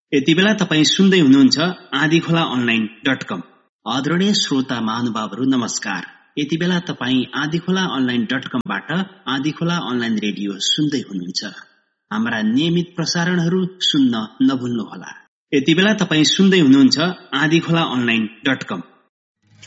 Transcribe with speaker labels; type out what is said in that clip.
Speaker 1: यति बेला तपाई सुन्दै हुनुहुन्छ आँधीखोला online.com। आदरणीय श्रोता महानुभावहरू नमस्कार। यति बेला तपाई आँधीखोला online.com बाट आँधीखोला अनलाइन रेडियो सुन्दै हुनुहुन्छ। हाम्रा नियमित प्रसारणहरू सुन्न नभुल्नुहोला। यति बेला तपाई सुन्दै हुनुहुन्छ आँधीखोला online.com।